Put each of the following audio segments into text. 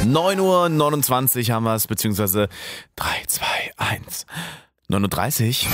9:29 Uhr haben wir es, beziehungsweise 3, 2, 1, 9:30 Uhr.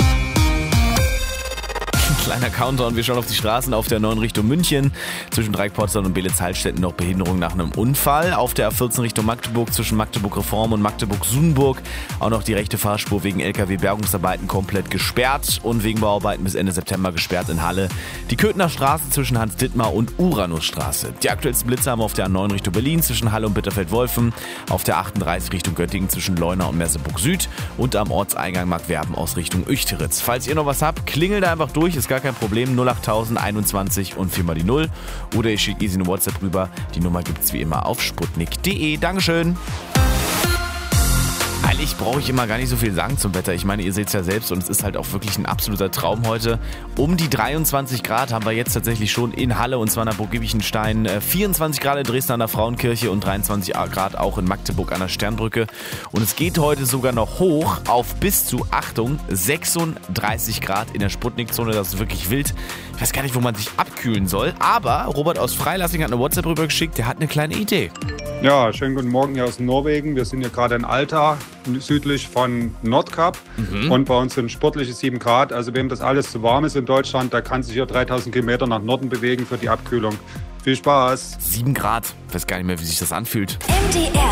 Kleiner Countdown, wir schauen auf die Straßen auf der 9 Richtung München. Zwischen Dreieck-Potsdam und Beelitz-Heilstätten noch Behinderung nach einem Unfall. Auf der A14 Richtung Magdeburg zwischen Magdeburg-Reform und Magdeburg-Sudenburg auch noch die rechte Fahrspur wegen LKW-Bergungsarbeiten komplett gesperrt und wegen Bauarbeiten bis Ende September gesperrt in Halle. Die Köthener Straße zwischen Hans-Dittmar und Uranusstraße. Die aktuellsten Blitze haben wir auf der A9 Richtung Berlin zwischen Halle und Bitterfeld-Wolfen. Auf der 38 Richtung Göttingen zwischen Leuna und Merseburg Süd. Und am Ortseingang Markwerben aus Richtung Uechteritz. Falls ihr noch was habt, klingelt da einfach durch, ist gar kein Problem. 08000 21 und 4 mal die 0. Oder ihr schickt easy eine WhatsApp rüber. Die Nummer gibt's wie immer auf sputnik.de. Dankeschön. Eigentlich brauche ich immer gar nicht so viel sagen zum Wetter. Ich meine, ihr seht es ja selbst und es ist halt auch wirklich ein absoluter Traum heute. Um die 23 Grad haben wir jetzt tatsächlich schon in Halle und zwar in der Burg Giebichenstein. 24 Grad in Dresden an der Frauenkirche und 23 Grad auch in Magdeburg an der Sternbrücke. Und es geht heute sogar noch hoch auf bis zu, Achtung, 36 Grad in der Sputnik-Zone. Das ist wirklich wild. Ich weiß gar nicht, wo man sich abkühlen soll. Aber Robert aus Freilassing hat eine WhatsApp rübergeschickt. Der hat eine kleine Idee. Ja, schönen guten Morgen hier aus Norwegen. Wir sind hier gerade in Alta, südlich von Nordkap. Und bei uns sind sportliche 7 Grad. Also wem das alles zu warm ist in Deutschland, der kann sich hier 3000 Kilometer nach Norden bewegen für die Abkühlung. Viel Spaß. 7 Grad. Ich weiß gar nicht mehr, wie sich das anfühlt. MDR